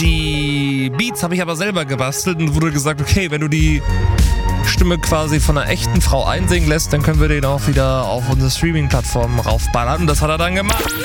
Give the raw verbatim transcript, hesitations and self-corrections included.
die Beats habe ich aber selber gebastelt und wurde gesagt, okay, wenn du die Stimme quasi von einer echten Frau einsingen lässt, dann können wir den auch wieder auf unsere Streaming-Plattformen raufballern. Und das hat er dann gemacht.